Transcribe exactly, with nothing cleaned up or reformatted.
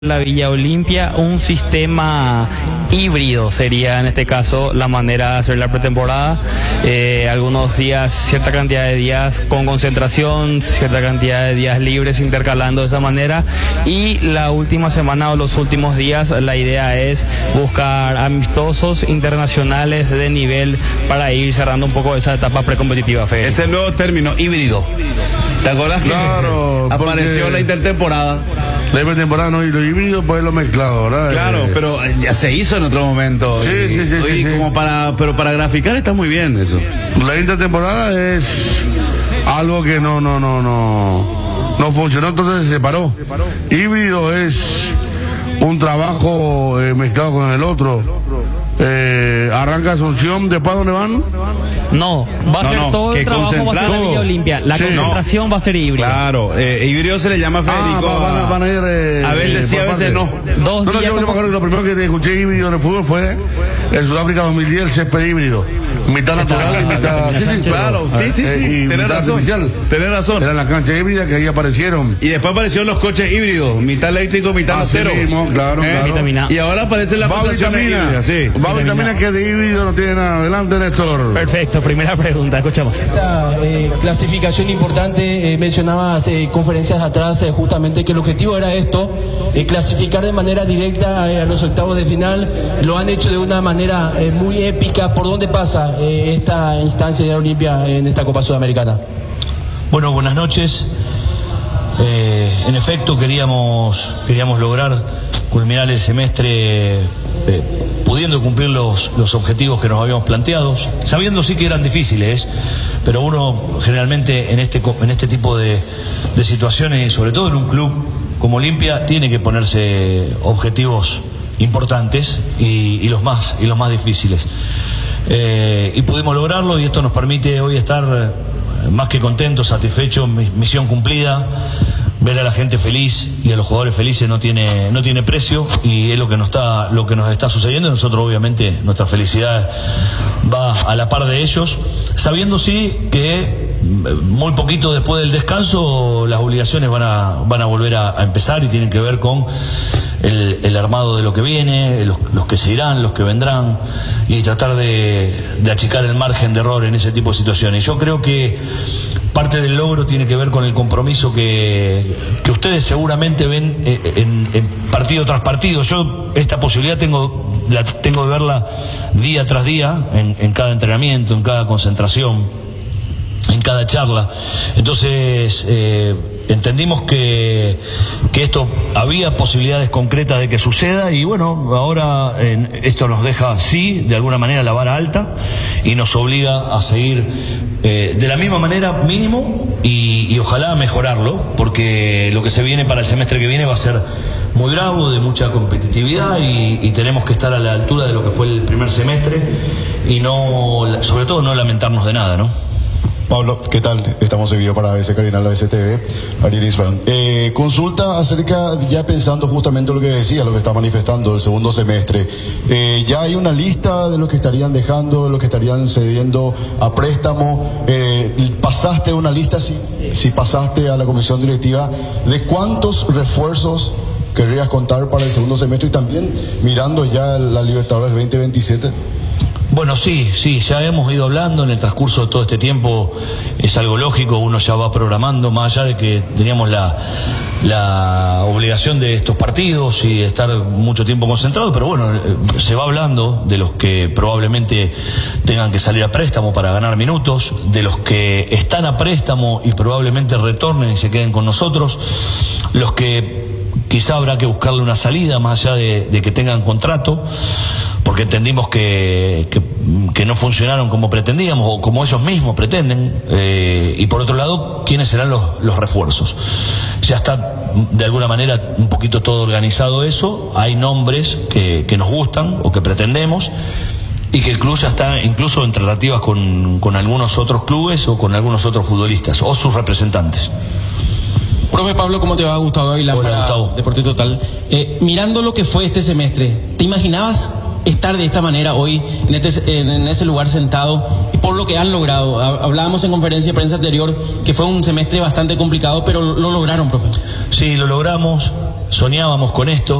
La Villa Olimpia, un sistema híbrido sería en este caso la manera de hacer la pretemporada. Eh, algunos días, cierta cantidad de días con concentración, cierta cantidad de días libres intercalando de esa manera, y la última semana o los últimos días la idea es buscar amistosos internacionales de nivel para ir cerrando un poco esa etapa precompetitiva, Fede. Es el nuevo término, híbrido. ¿Te acuerdas que claro, apareció la intertemporada? La intertemporada no, y lo híbrido pues lo mezclado, ¿verdad? Claro, eh, pero ya se hizo en otro momento. Sí, y, sí, sí, y sí, como sí. para, pero para graficar está muy bien eso. La intertemporada es algo que no, no, no, no, no funcionó, entonces se separó. Híbrido es un trabajo eh, mezclado con el otro. Eh, arranca Asunción, ¿después dónde van? No, va a No, ser no, todo que el trabajo, va a ser la concentrar Villa todo. Olimpia. La Sí, concentración no. va a ser híbrida. Claro, eh, híbrido se le llama, Federico. Ah, van, a, van a ir. Eh, a veces sí, por a veces parte. no. Dos No, no, días yo, yo me como- acuerdo que lo primero que escuché híbrido en el fútbol fue en Sudáfrica dos mil diez, el césped híbrido. Mitad natural y mitad. Sánchez. Sí, sí, Claro, sí, sí, eh, sí, y tenés mitad razón, artificial. tenés razón. Eran las canchas híbridas que ahí aparecieron. Y después aparecieron los coches híbridos, mitad eléctrico, mitad Así acero. mismo, claro, claro. Vitamina. Y ahora aparece la Va concentración vitamina. híbrida, sí. Va vitamina que de híbrido no tiene nada. Adelante, Néstor. Perfecto, primera pregunta, escuchamos. Esta eh, clasificación importante, eh, mencionabas eh, conferencias atrás eh, justamente que el objetivo era esto, eh, clasificar de manera directa eh, a los octavos de final. Lo han hecho de una manera eh, muy épica. ¿Por dónde pasa eh, esta instancia de Olimpia en esta Copa Sudamericana? Bueno, buenas noches. Eh, en efecto, queríamos, queríamos lograr culminar el semestre eh, pudiendo cumplir los, los objetivos que nos habíamos planteado, sabiendo sí que eran difíciles, pero uno generalmente en este, en este tipo de, de situaciones, sobre todo en un club como Olimpia, tiene que ponerse objetivos importantes y, y, los, más, y los más difíciles. Eh, y pudimos lograrlo, y esto nos permite hoy estar eh, más que contentos, satisfechos, misión cumplida. Ver a la gente feliz y a los jugadores felices no tiene no tiene precio, y es lo que nos está lo que nos está sucediendo. Nosotros obviamente nuestra felicidad va a la par de ellos, sabiendo sí que muy poquito después del descanso las obligaciones van a van a volver a, a empezar, y tienen que ver con el, el armado de lo que viene, los, los que se irán, los que vendrán, y tratar de, de achicar el margen de error en ese tipo de situaciones. Yo creo que parte del logro tiene que ver con el compromiso que, que ustedes seguramente ven en, en partido tras partido. Yo esta posibilidad tengo, la, tengo de verla día tras día, en, en cada entrenamiento, en cada concentración, en cada charla. Entonces eh, entendimos que, que esto había posibilidades concretas de que suceda, y bueno, ahora eh, esto nos deja sí de alguna manera la vara alta y nos obliga a seguir eh, de la misma manera mínimo, y, y ojalá mejorarlo, porque lo que se viene para el semestre que viene va a ser muy bravo, de mucha competitividad, y, y tenemos que estar a la altura de lo que fue el primer semestre, y no, sobre todo no lamentarnos de nada, ¿no? Pablo, ¿qué tal? Estamos en vivo para A B C Cardinal, A B C T V, Ariel Isfran. Eh, consulta acerca, ya pensando justamente lo que decía, lo que está manifestando el segundo semestre. Eh, ya hay una lista de los que estarían dejando, de los que estarían cediendo a préstamo. Eh, ¿Pasaste una lista, si, si pasaste a la comisión directiva, de cuántos refuerzos querrías contar para el segundo semestre, y también mirando ya la Libertadores veinte veintisiete? Bueno, sí, sí, ya hemos ido hablando en el transcurso de todo este tiempo. Es algo lógico, uno ya va programando, más allá de que teníamos la, la obligación de estos partidos y de estar mucho tiempo concentrado, pero bueno, se va hablando de los que probablemente tengan que salir a préstamo para ganar minutos, de los que están a préstamo y probablemente retornen y se queden con nosotros, los que quizá habrá que buscarle una salida más allá de, de que tengan contrato, porque entendimos que, que, que no funcionaron como pretendíamos o como ellos mismos pretenden, eh, y por otro lado, ¿quiénes serán los, los refuerzos? Ya está de alguna manera un poquito todo organizado eso, hay nombres que, que nos gustan o que pretendemos, y que el club ya está incluso en tratativas con, con algunos otros clubes o con algunos otros futbolistas o sus representantes. Profe Pablo, ¿cómo te va? Gustavo Aguilar. Hola, para Gustavo. Deporte Total. Eh, mirando lo que fue este semestre, ¿te imaginabas estar de esta manera hoy en, este, en, en ese lugar sentado por lo que han logrado? Hablábamos en conferencia de prensa anterior que fue un semestre bastante complicado, pero lo lograron, profe. Sí, lo logramos. soñábamos con esto.